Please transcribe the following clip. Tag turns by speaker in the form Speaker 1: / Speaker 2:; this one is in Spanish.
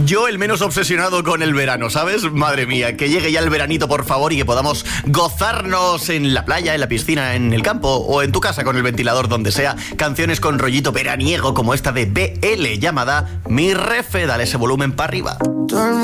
Speaker 1: Yo el menos obsesionado con el verano, ¿sabes? Madre mía, que llegue ya el veranito, por favor, y que podamos gozarnos en la playa, en la piscina, en el campo o en tu casa con el ventilador, donde sea. Canciones con rollito veraniego como esta de BL llamada Mi Refe. Dale ese volumen para arriba.